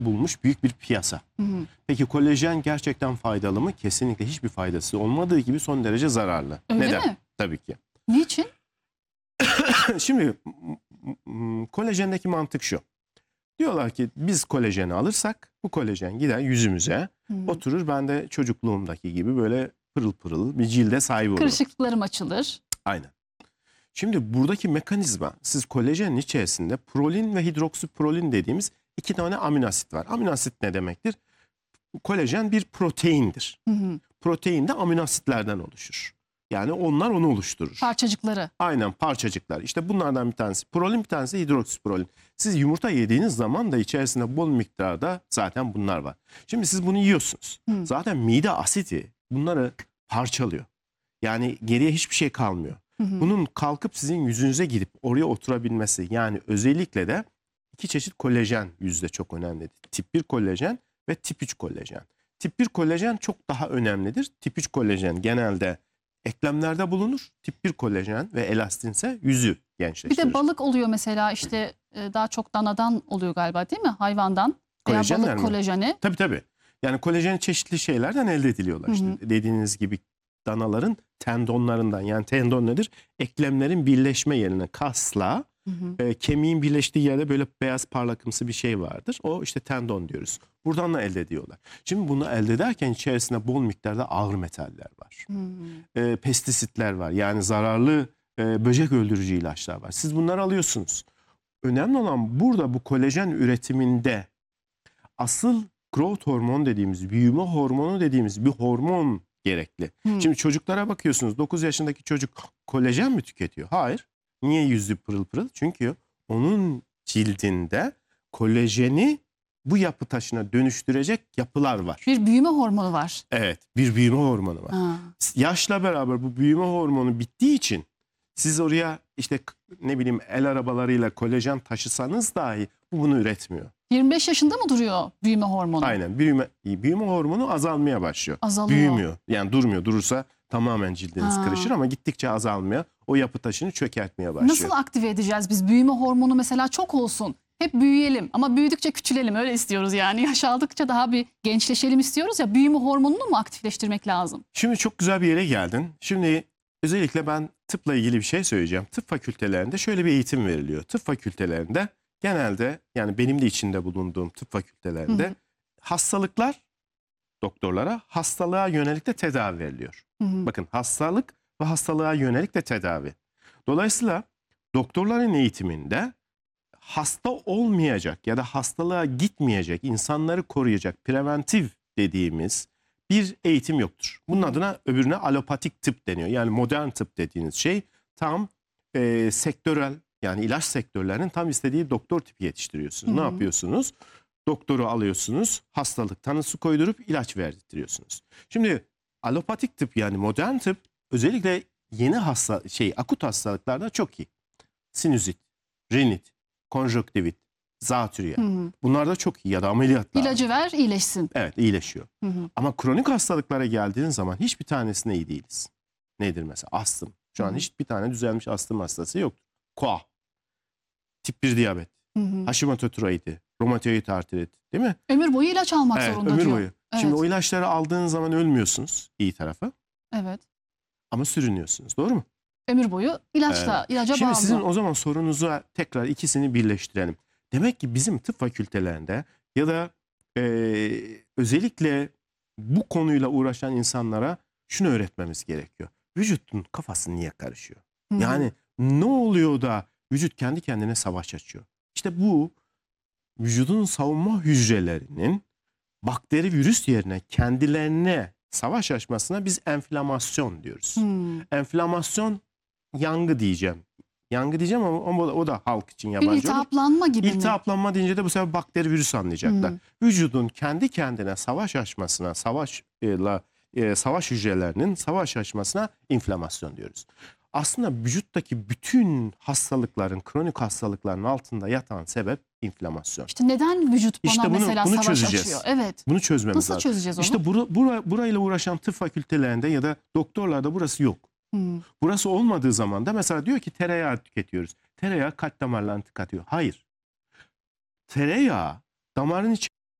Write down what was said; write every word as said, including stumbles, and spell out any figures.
bulmuş büyük bir piyasa. Hı hı. Peki kolajen gerçekten faydalı mı? Kesinlikle hiçbir faydası olmadığı gibi son derece zararlı. Öyle Neden? mi? Tabii ki. Niçin? Şimdi kolajendeki mantık şu. Diyorlar ki biz kolajeni alırsak bu kolajen gider yüzümüze Hı. oturur. Ben de çocukluğumdaki gibi böyle pırıl pırıl bir cilde sahip olurum. Kırışıklıklarım açılır. Aynen. Şimdi buradaki mekanizma, siz kolajenin içerisinde prolin ve hidroksiprolin dediğimiz iki tane amino asit var. Amino asit ne demektir? Kolajen bir proteindir. Hı hı. Protein de amino asitlerden oluşur. Yani onlar onu oluşturur. Parçacıkları. Aynen, parçacıklar. İşte bunlardan bir tanesi prolin, bir tanesi hidroksiprolin. Siz yumurta yediğiniz zaman da içerisinde bol miktarda zaten bunlar var. Şimdi siz bunu yiyorsunuz. Hı. Zaten mide asidi bunları parçalıyor. Yani geriye hiçbir şey kalmıyor. Hı hı. Bunun kalkıp sizin yüzünüze gidip oraya oturabilmesi, yani özellikle de iki çeşit kolajen yüzde çok önemlidir. Tip bir kolajen ve tip üç kolajen. Tip bir kolajen çok daha önemlidir. Tip üç kolajen genelde eklemlerde bulunur. Tip bir kolajen ve elastinse yüzü Bir gençleştirir. de balık oluyor mesela, işte e, daha çok danadan oluyor galiba, değil mi? Hayvandan veya Kolajenler balık mi? kolajeni. Tabii tabii. Yani kolajen çeşitli şeylerden elde ediliyorlar. Hı hı. İşte dediğiniz gibi danaların tendonlarından, yani tendon nedir? Eklemlerin birleşme yerine kasla Hı hı. e, kemiğin birleştiği yerde böyle beyaz parlakımsı bir şey vardır. O işte tendon diyoruz. Buradan da elde ediyorlar. Şimdi bunu elde ederken içerisinde bol miktarda ağır metaller var. Hı hı. E, pestisitler var. Yani zararlı e, böcek öldürücü ilaçlar var. Siz bunları alıyorsunuz. Önemli olan burada bu kolajen üretiminde asıl growth hormonu dediğimiz, büyüme hormonu dediğimiz bir hormon gerekli. Hı. Şimdi çocuklara bakıyorsunuz, dokuz yaşındaki çocuk kolajen mi tüketiyor? Hayır. Niye yüzü pırıl pırıl? Çünkü onun cildinde kolajeni bu yapı taşına dönüştürecek yapılar var. Bir büyüme hormonu var. Evet, bir büyüme hormonu var. Ha. Yaşla beraber bu büyüme hormonu bittiği için siz oraya işte ne bileyim el arabalarıyla kolajen taşısanız dahi bu bunu üretmiyor. yirmi beş yaşında mı duruyor büyüme hormonu? Aynen, büyüme, büyüme hormonu azalmaya başlıyor. Azalıyor. Büyümüyor. Yani durmuyor. Durursa tamamen cildiniz Ha. kırışır ama gittikçe azalmaya, o yapı taşını çökertmeye başlıyor. Nasıl aktive edeceğiz biz büyüme hormonu mesela, çok olsun? Hep büyüyelim ama büyüdükçe küçülelim, öyle istiyoruz yani. Yaş aldıkça daha bir gençleşelim istiyoruz ya, büyüme hormonunu mu aktifleştirmek lazım? Şimdi çok güzel bir yere geldin. Şimdi özellikle ben tıpla ilgili bir şey söyleyeceğim. Tıp fakültelerinde şöyle bir eğitim veriliyor. Tıp fakültelerinde genelde, yani benim de içinde bulunduğum tıp fakültelerinde Hı hı. hastalıklar doktorlara, hastalığa yönelik de tedavi veriliyor. Hı hı. Bakın, hastalık ve hastalığa yönelik de tedavi. Dolayısıyla doktorların eğitiminde hasta olmayacak ya da hastalığa gitmeyecek, insanları koruyacak preventif dediğimiz bir eğitim yoktur. Bunun adına, öbürüne alopatik tıp deniyor. Yani modern tıp dediğiniz şey tam e, sektörel, yani ilaç sektörlerinin tam istediği doktor tipi yetiştiriyorsunuz. Hı hı. Ne yapıyorsunuz? Doktoru alıyorsunuz, hastalık tanısı koydurup ilaç verdirtiyorsunuz. Şimdi alopatik tıp, yani modern tıp özellikle yeni hasta şey akut hastalıklarda çok iyi. Sinüzit, rinit, konjonktivit, zatürre. Hı hı. Bunlar da çok iyi, ya da ameliyatlar. İlacı ver, iyileşsin. Evet, iyileşiyor. Hı hı. Ama kronik hastalıklara geldiğiniz zaman hiçbir tanesine iyi değiliz. Nedir mesela? Astım. Şu an Hı hı. hiçbir tane düzelmiş astım hastası yoktur. Koa, tip bir diyabet, Hı hı. Hashimoto tiroidi, romatoid artrit, değil mi? Ömür boyu ilaç almak Evet, zorunda ömür diyor. boyu. Evet. Şimdi o ilaçları aldığın zaman ölmüyorsunuz, iyi tarafı, Evet. ama sürünüyorsunuz. Doğru mu? Ömür boyu ilaçla, ilaca Şimdi bağlı. sizin o zaman sorunuza tekrar ikisini birleştirelim. Demek ki bizim tıp fakültelerinde ya da e, özellikle bu konuyla uğraşan insanlara şunu öğretmemiz gerekiyor. Vücudun kafası niye karışıyor? Hı hı. Yani ne oluyor da vücut kendi kendine savaş açıyor? İşte bu, vücudun savunma hücrelerinin bakteri, virüs yerine kendilerine savaş açmasına biz enflamasyon diyoruz. Hmm. Enflamasyon, yangı diyeceğim. Yangı diyeceğim ama, ama o da halk için Bir yabancı olur. iltihaplanma gibi mi? İltihaplanma deyince de bu sefer bakteri, virüs anlayacaklar. Hı. Vücudun kendi kendine savaş açmasına, savaşla e, savaş hücrelerinin savaş açmasına inflamasyon diyoruz. Aslında vücuttaki bütün hastalıkların, kronik hastalıkların altında yatan sebep inflamasyon. İşte neden vücut bana İşte bunu- mesela bunu savaş çözeceğiz. açıyor? Evet. Bunu çözmemiz Nasıl lazım. çözeceğiz onu? İşte bura, bura, burayla uğraşan tıp fakültelerinde ya da doktorlarda burası yok. Hmm. Burası olmadığı zaman da mesela diyor ki tereyağı tüketiyoruz. Tereyağı kalp damarlarını tıkatıyor. Hayır. Tereyağı damarın içi